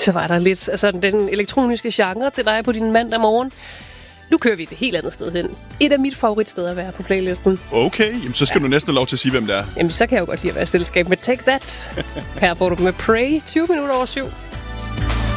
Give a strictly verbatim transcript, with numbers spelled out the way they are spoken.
Så var der lidt altså, den elektroniske genre til dig på din mandag morgen. Nu kører vi et helt andet sted hen. Et af mit favoritsteder at være på playlisten. Okay, jamen, så skal ja. du næsten have lov til at sige, hvem det er. Jamen, så kan jeg jo godt lide at være i selskab med Take That. Her får du med Pray, tyve minutter over syv.